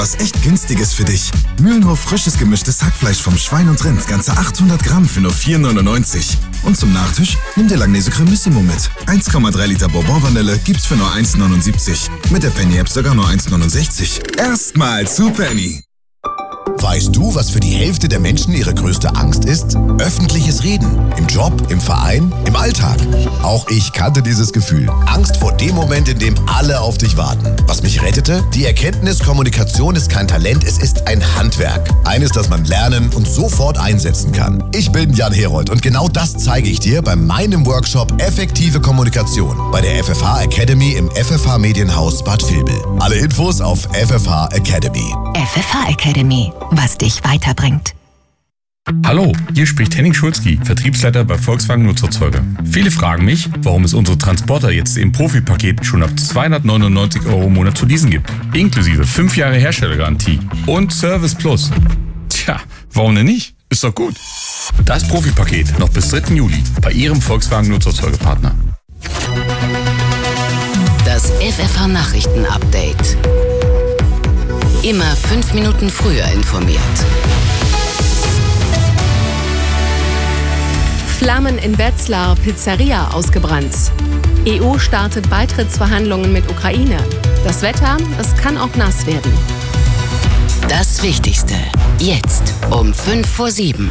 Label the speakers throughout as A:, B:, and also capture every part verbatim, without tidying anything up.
A: was echt Günstiges für dich. Mühlenhof frisches gemischtes Hackfleisch vom Schwein und Rind, ganze achthundert Gramm für nur vier neunundneunzig. Und zum Nachtisch nimm dir Langnese Cremissimo mit. eins Komma drei Liter Bourbon-Vanille gibt's für nur eins neunundsiebzig. Mit der Penny-App sogar nur eins neunundsechzig. Erstmal zu Penny.
B: Weißt du, was für die Hälfte der Menschen ihre größte Angst ist? Öffentliches Reden. Im Job, im Verein, im Alltag. Auch ich kannte dieses Gefühl. Angst vor dem Moment, in dem alle auf dich warten. Was mich rettete? Die Erkenntnis, Kommunikation ist kein Talent, es ist ein Handwerk. Eines, das man lernen und sofort einsetzen kann. Ich bin Jan Herold und genau das zeige ich dir bei meinem Workshop Effektive Kommunikation bei der F F H Academy im F F H Medienhaus Bad Vilbel. Alle Infos auf F F H Academy.
C: F F H Academy, was dich weiterbringt.
D: Hallo, hier spricht Henning Schulzki, Vertriebsleiter bei Volkswagen Nutzerzeuger. Viele fragen mich, warum es unsere Transporter jetzt im Profi-Paket schon ab zweihundertneunundneunzig Euro im Monat zu leasen gibt. Inklusive fünf Jahre Herstellergarantie und Service Plus. Tja, warum denn nicht? Ist doch gut. Das Profi-Paket noch bis dritten Juli bei Ihrem Volkswagen Nutzerzeugerpartner.
C: Das F F H Nachrichten-Update. Immer fünf Minuten früher informiert.
E: Flammen in Wetzlar, Pizzeria ausgebrannt. E U startet Beitrittsverhandlungen mit Ukraine. Das Wetter, es kann auch nass werden.
C: Das Wichtigste, jetzt um fünf vor sieben.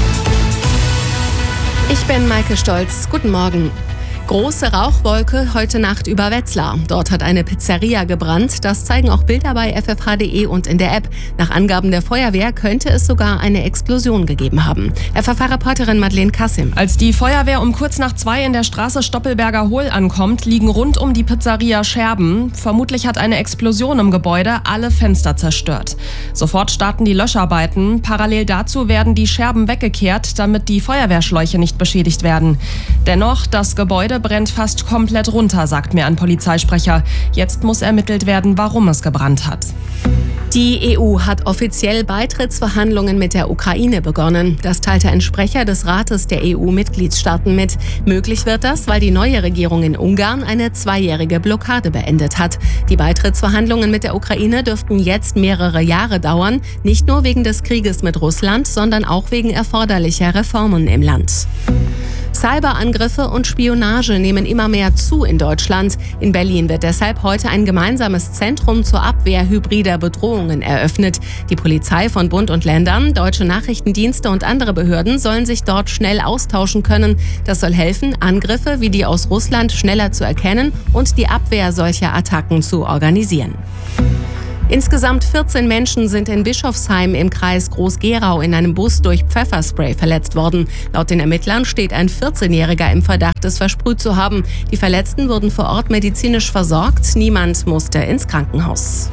E: Ich bin Maike Stolz. Guten Morgen. Große Rauchwolke heute Nacht über Wetzlar. Dort hat eine Pizzeria gebrannt. Das zeigen auch Bilder bei f f h punkt d e und in der App. Nach Angaben der Feuerwehr könnte es sogar eine Explosion gegeben haben. F F H-Reporterin Madeleine Kassim.
F: Als die Feuerwehr um kurz nach zwei in der Straße Stoppelberger Hohl ankommt, liegen rund um die Pizzeria Scherben. Vermutlich hat eine Explosion im Gebäude alle Fenster zerstört. Sofort starten die Löscharbeiten. Parallel dazu werden die Scherben weggekehrt, damit die Feuerwehrschläuche nicht beschädigt werden. Dennoch, das Gebäude brennt fast komplett runter, sagt mir ein Polizeisprecher. Jetzt muss ermittelt werden, warum es gebrannt hat.
E: Die E U hat offiziell Beitrittsverhandlungen mit der Ukraine begonnen. Das teilte ein Sprecher des Rates der E U-Mitgliedstaaten mit. Möglich wird das, weil die neue Regierung in Ungarn eine zweijährige Blockade beendet hat. Die Beitrittsverhandlungen mit der Ukraine dürften jetzt mehrere Jahre dauern. Nicht nur wegen des Krieges mit Russland, sondern auch wegen erforderlicher Reformen im Land. Cyberangriffe und Spionage nehmen immer mehr zu in Deutschland. In Berlin wird deshalb heute ein gemeinsames Zentrum zur Abwehr hybrider Bedrohungen eröffnet. Die Polizei von Bund und Ländern, deutsche Nachrichtendienste und andere Behörden sollen sich dort schnell austauschen können. Das soll helfen, Angriffe wie die aus Russland schneller zu erkennen und die Abwehr solcher Attacken zu organisieren. Insgesamt vierzehn Menschen sind in Bischofsheim im Kreis Groß-Gerau in einem Bus durch Pfefferspray verletzt worden. Laut den Ermittlern steht ein vierzehnjähriger im Verdacht, es versprüht zu haben. Die Verletzten wurden vor Ort medizinisch versorgt. Niemand musste ins Krankenhaus.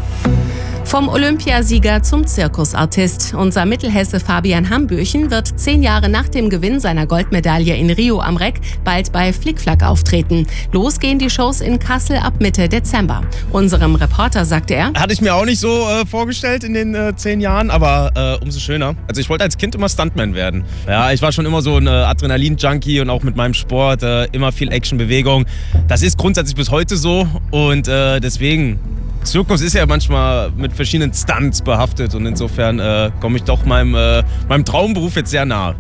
E: Vom Olympiasieger zum Zirkusartist. Unser Mittelhesse Fabian Hambüchen wird zehn Jahre nach dem Gewinn seiner Goldmedaille in Rio am Reck bald bei Flickflack auftreten. Los gehen die Shows in Kassel ab Mitte Dezember. Unserem Reporter sagte er:
G: Hatte ich mir auch nicht so äh, vorgestellt in den äh, zehn Jahren, aber äh, umso schöner. Also ich wollte als Kind immer Stuntman werden. Ja, ich war schon immer so ein äh, Adrenalin-Junkie und auch mit meinem Sport äh, immer viel Action, Bewegung. Das ist grundsätzlich bis heute so und äh, deswegen... Zirkus ist ja manchmal mit verschiedenen Stunts behaftet und insofern äh, komme ich doch meinem, äh, meinem Traumberuf jetzt sehr nahe.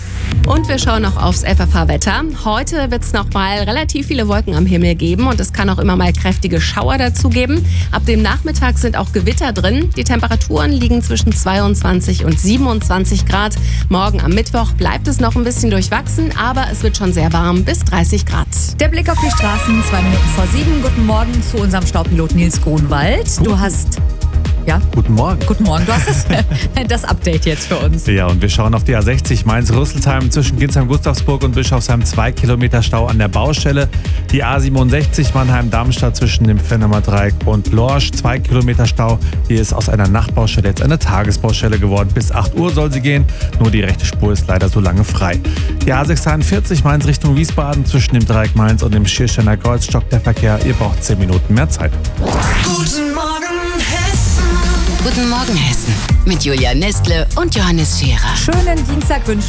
E: Und wir schauen noch aufs F F H-Wetter. Heute wird es noch mal relativ viele Wolken am Himmel geben und es kann auch immer mal kräftige Schauer dazu geben. Ab dem Nachmittag sind auch Gewitter drin. Die Temperaturen liegen zwischen zweiundzwanzig und siebenundzwanzig Grad. Morgen am Mittwoch bleibt es noch ein bisschen durchwachsen, aber es wird schon sehr warm, bis dreißig Grad.
H: Der Blick auf die Straßen, zwei Minuten vor sieben. Guten Morgen zu unserem Staupilot Nils Grunwald. Du hast... Ja?
I: Guten Morgen.
H: Guten Morgen. Du hast das, das Update jetzt für uns.
I: Ja, und wir schauen auf die A sechzig Mainz-Rüsselsheim zwischen Ginsheim-Gustavsburg und Bischofsheim. Zwei Kilometer Stau an der Baustelle. Die A siebenundsechzig Mannheim-Darmstadt zwischen dem Fennermer Dreieck und Lorsch. Zwei Kilometer Stau. Hier ist aus einer Nachtbaustelle jetzt eine Tagesbaustelle geworden. Bis acht Uhr soll sie gehen. Nur die rechte Spur ist leider so lange frei. Die A sechshundertvierzig Mainz Richtung Wiesbaden zwischen dem Dreieck Mainz und dem Schiersteiner Kreuz stockt der Verkehr. Ihr braucht zehn Minuten mehr Zeit.
C: Guten Morgen, Hessen. Guten Morgen, Hessen. Mit Julia Nestle und Johannes Scherer.
H: Schönen Dienstag wünschen